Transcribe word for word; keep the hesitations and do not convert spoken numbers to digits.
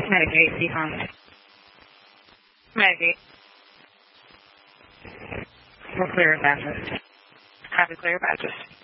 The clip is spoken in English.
Medicate, decon. Medicate. We're clear of badges. Happy clear badges.